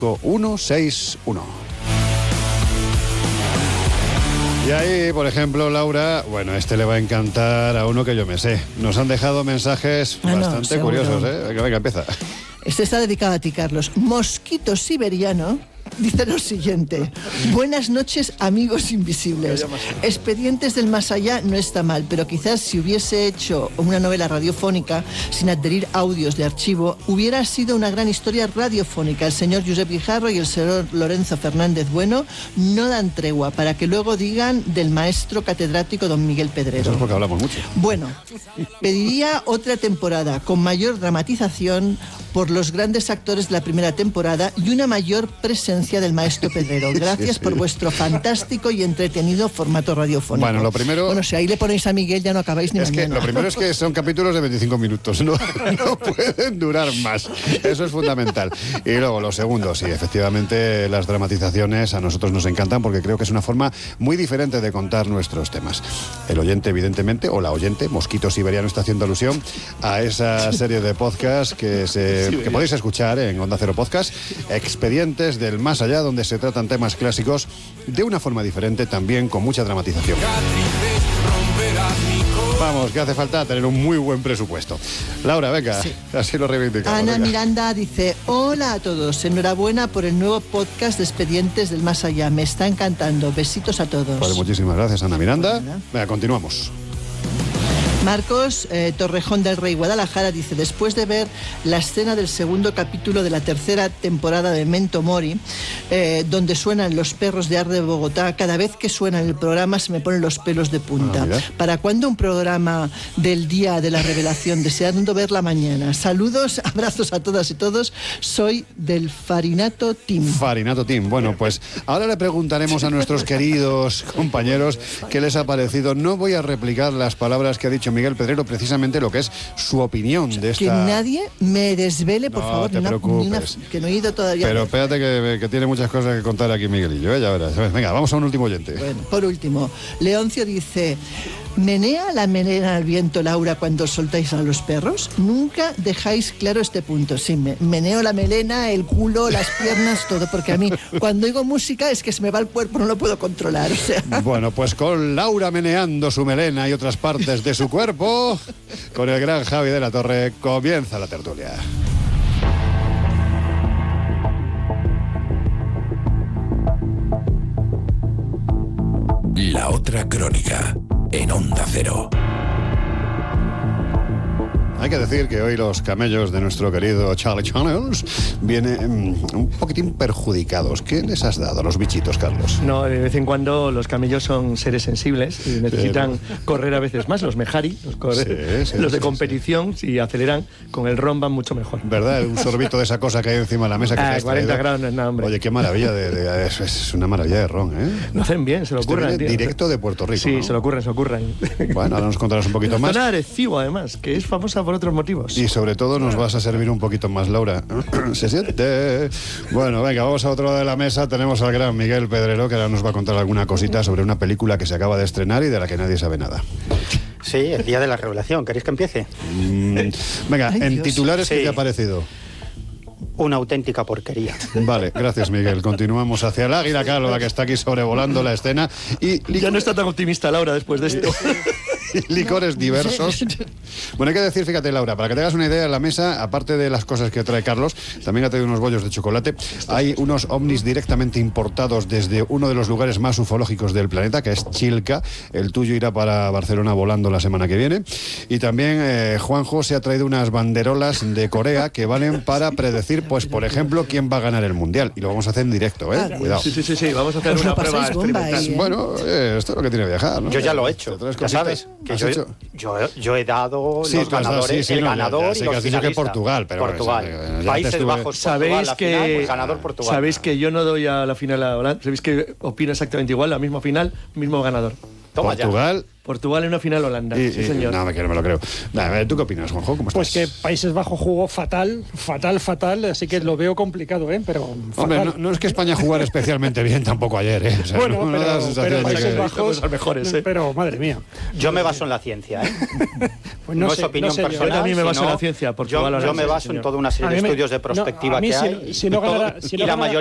161. Y ahí, por ejemplo, Laura, bueno, este le va a encantar a uno que yo me sé. Nos han dejado mensajes bastante curiosos, ¿eh? Venga, empieza. Este está dedicado a ti, Carlos. Mosquito siberiano dice lo siguiente: buenas noches, amigos invisibles. Expedientes del más allá no está mal, pero quizás si hubiese hecho una novela radiofónica sin adherir audios de archivo, hubiera sido una gran historia radiofónica. El señor Josep Guijarro y el señor Lorenzo Fernández Bueno no dan tregua para que luego digan del maestro catedrático don Miguel Pedrero. Eso es porque hablamos mucho. Bueno, pediría otra temporada con mayor dramatización por los grandes actores de la primera temporada y una mayor presencia del maestro Pedrero. Gracias por vuestro fantástico y entretenido formato radiofónico. Bueno, lo primero... Bueno, si ahí le ponéis a Miguel ya no acabáis ni mañana. Que lo primero es que son capítulos de 25 minutos, no pueden durar más. Eso es fundamental. Y luego, lo segundo, sí, efectivamente, las dramatizaciones a nosotros nos encantan porque creo que es una forma muy diferente de contar nuestros temas. El oyente, evidentemente, o la oyente, Mosquito Siberiano, está haciendo alusión a esa serie de podcast que podéis escuchar en Onda Cero Podcast, Expedientes del Más Allá, donde se tratan temas clásicos de una forma diferente, también con mucha dramatización. Vamos, que hace falta tener un muy buen presupuesto. Laura, venga, sí. Así lo reivindicamos. Ana venga. Miranda dice: hola a todos, enhorabuena por el nuevo podcast de Expedientes del Más Allá, me está encantando, besitos a todos. Pues muchísimas gracias, Ana Miranda. Venga, continuamos. Marcos Torrejón del Rey, Guadalajara, dice: después de ver la escena del segundo capítulo de la tercera temporada de Memento Mori, donde suenan los perros de Ar de Bogotá, cada vez que suena el programa se me ponen los pelos de punta. ¿Para cuándo un programa del día de la revelación? Deseando verla mañana. Saludos, abrazos a todas y todos. Soy del Farinato Team. Farinato Team. Bueno, pues ahora le preguntaremos a nuestros queridos compañeros qué les ha parecido. No voy a replicar las palabras que ha dicho Miguel Pedrero, precisamente lo que es su opinión de esta... Que nadie me desvele, por favor, te preocupes. Que no he ido todavía. Pero espérate que tiene muchas cosas que contar aquí Miguelillo, ya verás. Venga, vamos a un último oyente. Bueno, por último, Leoncio dice: ¿menea la melena al viento, Laura, cuando soltáis a los perros? Nunca dejáis claro este punto. Sí, meneo la melena, el culo, las piernas, todo, porque a mí cuando oigo música es que se me va el cuerpo, no lo puedo controlar, o sea. Bueno, pues con Laura meneando su melena y otras partes de su cuerpo, con el gran Javi de la Torre, comienza la tertulia. La otra crónica, en Onda Cero. Hay que decir que hoy los camellos de nuestro querido Charlie Channels vienen un poquitín perjudicados. ¿Qué les has dado a los bichitos, Carlos? No, de vez en cuando los camellos son seres sensibles y necesitan correr a veces más. Los mejari, los de competición, si aceleran con el ron van mucho mejor. ¿Verdad? Un sorbito de esa cosa que hay encima de la mesa que te has 40 traído. grados no es nada, hombre. Oye, qué maravilla es una maravilla de ron, ¿eh? Lo hacen bien, se lo ocurran. Directo de Puerto Rico, sí, ¿no? se lo ocurran. Bueno, ahora nos contarás un poquito más. Zona de Arecibo, además, que es famosa por otros motivos. Y sobre todo nos vas a servir un poquito más, Laura. Se siente. Bueno, venga, vamos a otro lado de la mesa. Tenemos al gran Miguel Pedrero, que ahora nos va a contar alguna cosita sobre una película que se acaba de estrenar y de la que nadie sabe nada. Sí, el día de la revelación. ¿Queréis que empiece? Venga, en Dios. titulares, ¿qué te ha parecido? Una auténtica porquería. Vale, gracias, Miguel. Continuamos hacia el águila Carla, que está aquí sobrevolando la escena. Y Ya no está tan optimista Laura después de esto. licores diversos. Bueno, hay que decir, fíjate, Laura, para que te hagas una idea, en la mesa, aparte de las cosas que trae Carlos, también ha traído unos bollos de chocolate. Hay unos ovnis directamente importados desde uno de los lugares más ufológicos del planeta, que es Chilca. El tuyo irá para Barcelona volando la semana que viene. Y también Juanjo se ha traído unas banderolas de Corea que valen para predecir, pues, por ejemplo, quién va a ganar el Mundial. Y lo vamos a hacer en directo, ¿eh? Cuidado. Sí, vamos a hacer Os lo una prueba pasáis bomba experimental. ahí, ¿eh? Bueno, esto es lo que tiene viajar, ¿no? Yo ya lo he hecho, Tres ya cositas. sabes. Que ¿Has hecho? yo he dado Sí, los tú has dado, ganadores, sí, el no, ganador ya y sé los que has dicho que finalistas. Portugal, pero Portugal. bueno, ya Países estuve... Bajos, ¿Sabéis Portugal, la que final, pues ganador Portugal. Sabéis que yo no doy a la final a Holanda? ¿Sabéis que opino exactamente igual? La misma final, mismo ganador. Toma ya. Portugal en una final Holanda. Sí, señor. No, me lo creo. ¿Tú qué opinas, Juanjo? ¿Cómo estás? Pues que Países Bajos jugó fatal, así que lo veo complicado, pero Hombre, no es que España jugara especialmente bien tampoco ayer, ¿eh? O sea, bueno, no da la sensación de Países que... Bajos, mejores, ¿eh? Pero madre mía. Yo me baso en la ciencia, ¿eh? Pues no sé, es opinión sé yo. personal. Yo también me baso sino en la ciencia. Portugal, yo me baso en toda una serie de estudios de prospectiva que hay. Si no ganara, y la mayoría